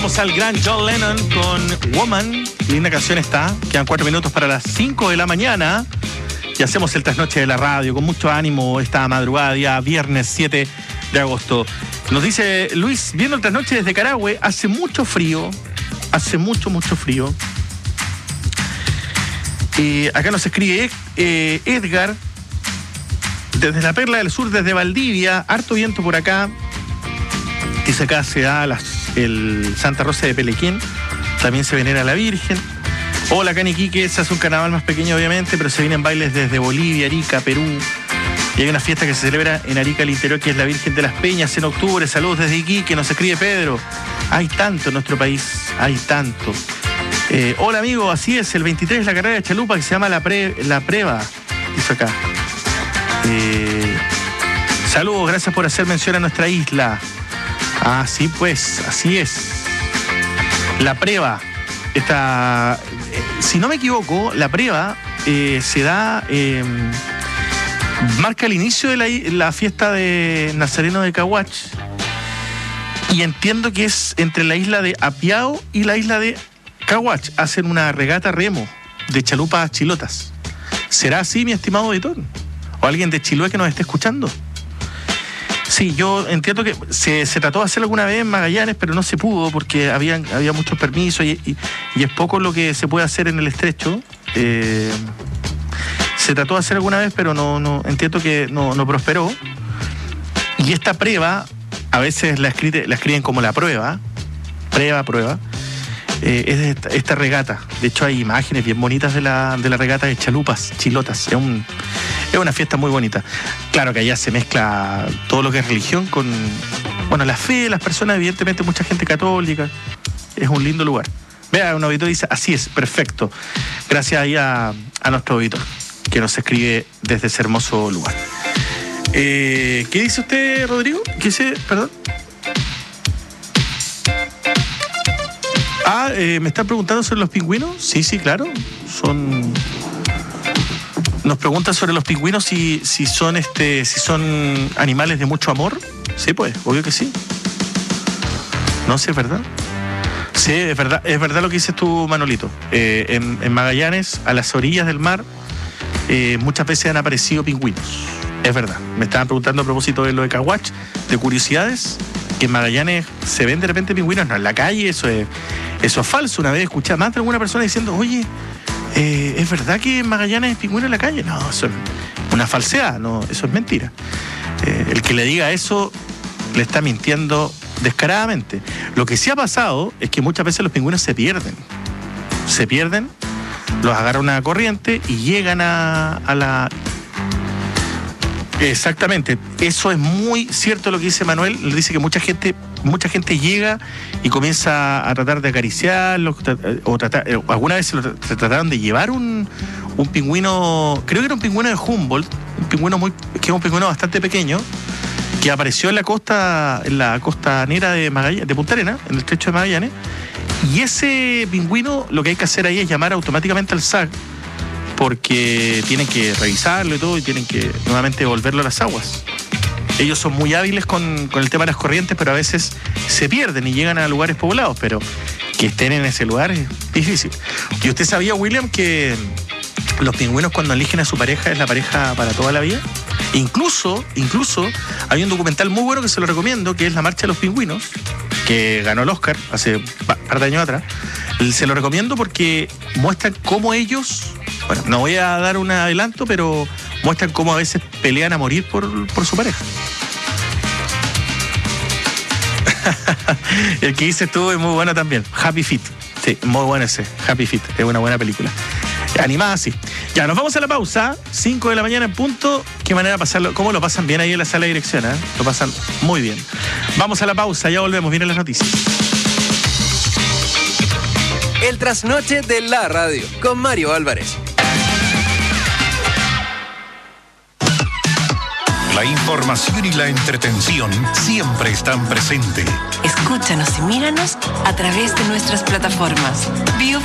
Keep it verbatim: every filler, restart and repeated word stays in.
Escuchamos al gran John Lennon con Woman. Linda canción está. Quedan cuatro minutos para las cinco de la mañana. Y hacemos el trasnoche de la radio con mucho ánimo esta madrugada, día viernes siete de agosto. Nos dice Luis, viendo el trasnoche desde Carahue, hace mucho frío. Hace mucho, mucho frío. Eh, acá nos escribe eh, Edgar, desde la Perla del Sur, desde Valdivia, harto viento por acá. Dice acá se da las, el Santa Rosa de Pelequén, también se venera a la Virgen. Hola, acá en Iquique se hace un carnaval más pequeño obviamente, pero se vienen bailes desde Bolivia, Arica, Perú. Y hay una fiesta que se celebra en Arica, al interior, que es la Virgen de las Peñas en octubre. Saludos desde Iquique, nos escribe Pedro. Hay tanto en nuestro país, hay tanto. Eh, hola amigo, así es, el veintitrés es la carrera de Chalupa que se llama La, Pre, la Preva, dice acá. Eh, saludos, gracias por hacer mención a nuestra isla. Ah, sí, pues, así es. La Preva, esta, eh, si no me equivoco, la Preva eh, se da, eh, marca el inicio de la, la fiesta de Nazareno de Caguach. Y entiendo que es entre la isla de Apiao y la isla de Caguach. Hacen una regata remo de chalupas a chilotas. ¿Será así, mi estimado editor? ¿O alguien de Chiloé que nos esté escuchando? Sí, yo entiendo que se, se trató de hacer alguna vez en Magallanes, pero no se pudo porque había, había muchos permisos y, y, y es poco lo que se puede hacer en el estrecho. Eh, se trató de hacer alguna vez, pero no, no entiendo que no, no prosperó. Y esta prueba, a veces la, escribe, la escriben como la prueba, prueba, prueba, eh, es esta, esta regata. De hecho, hay imágenes bien bonitas de la, de la regata de chalupas, chilotas. Es un... Es una fiesta muy bonita. Claro que allá se mezcla todo lo que es religión con, bueno, la fe de las personas, evidentemente mucha gente católica. Es un lindo lugar. Vea, un auditor dice, así es, perfecto. Gracias ahí a, a nuestro auditor, que nos escribe desde ese hermoso lugar. Eh, ¿Qué dice usted, Rodrigo? ¿Qué dice? Perdón. Ah, eh, ¿me están preguntando sobre los pingüinos? Sí, sí, claro. Son... Nos preguntan sobre los pingüinos si, si son este si son animales de mucho amor. Sí, pues, obvio que sí. No sé, ¿es verdad? Sí, es verdad, es verdad lo que dices tú, Manolito. Eh, en, en Magallanes, a las orillas del mar, eh, muchas veces han aparecido pingüinos. Es verdad. Me estaban preguntando a propósito de lo de Caguach, de curiosidades, que en Magallanes se ven de repente pingüinos. No, en la calle, eso es, eso es falso. Una vez escuché más de alguna persona diciendo, oye, Eh, ¿es verdad que en Magallanes hay pingüinos en la calle? No, eso es una falsedad, no, eso es mentira. Eh, el que le diga eso le está mintiendo descaradamente. Lo que sí ha pasado es que muchas veces los pingüinos se pierden. Se pierden, los agarra una corriente y llegan a, a la... Exactamente, eso es muy cierto lo que dice Manuel. Le dice que mucha gente mucha gente llega y comienza a tratar de acariciarlo o tratar, alguna vez se, lo, se trataron de llevar un, un pingüino, creo que era un pingüino de Humboldt, un pingüino muy, que es un pingüino bastante pequeño, que apareció en la costa en la costanera de Magallanes, de Punta Arenas, en el estrecho de Magallanes, y ese pingüino lo que hay que hacer ahí es llamar automáticamente al S A C, porque tienen que revisarlo y todo, y tienen que nuevamente devolverlo a las aguas. Ellos son muy hábiles con, con el tema de las corrientes, pero a veces se pierden y llegan a lugares poblados, pero que estén en ese lugar es difícil. ¿Y usted sabía, William, que los pingüinos cuando eligen a su pareja es la pareja para toda la vida? Incluso, incluso hay un documental muy bueno que se lo recomiendo, que es La Marcha de los Pingüinos, que ganó el Oscar hace un par de años atrás. Se lo recomiendo porque muestran cómo ellos... Bueno, no voy a dar un adelanto, pero muestran cómo a veces pelean a morir por, por su pareja. El que dices tú es muy bueno también. Happy Feet. Sí, muy bueno ese. Happy Feet. Es una buena película. Animada así. Ya, nos vamos a la pausa. cinco de la mañana en punto. Qué manera de pasarlo. ¿Cómo lo pasan bien ahí en la sala de dirección? ¿eh? Lo pasan muy bien. Vamos a la pausa. Ya volvemos. Vienen las noticias. El trasnoche de la radio con Mario Álvarez. La información y la entretención siempre están presentes. Escúchanos y míranos a través de nuestras plataformas. Bio